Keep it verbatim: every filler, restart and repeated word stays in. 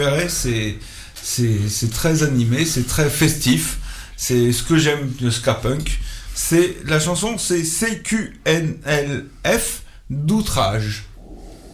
verrez, c'est, c'est, c'est très animé, c'est très festif. C'est ce que j'aime de ska punk. C'est, la chanson, c'est C Q N L F d'outrage.